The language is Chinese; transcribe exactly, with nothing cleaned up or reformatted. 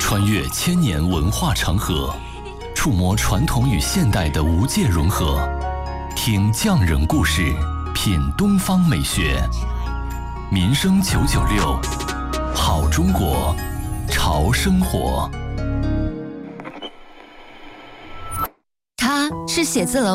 穿越千年文化长河，触摸传统与现代的无界融合。听匠人故事，品东方美学。民生九九六，好中国，潮生活。 他是写字楼